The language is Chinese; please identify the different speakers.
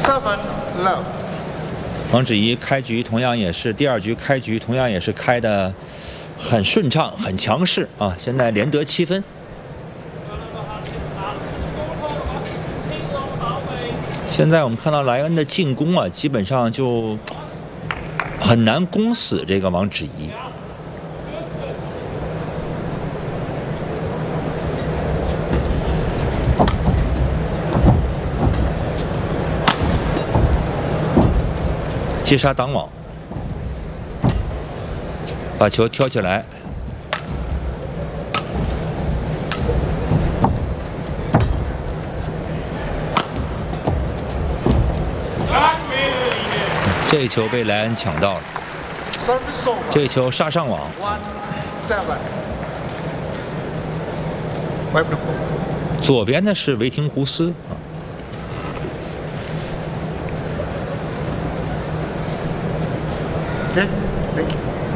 Speaker 1: 7 love。
Speaker 2: 王芷怡开局同样也是第2局开局同样也是开的很顺畅、很强势啊！现在连得7分。现在我们看到莱恩的进攻啊，基本上就很难攻死这个王芷怡。接杀挡网，把球挑起来。这一球被莱恩抢到了，这一球杀上网。左边的是维廷胡斯啊。
Speaker 1: Okay, thank you.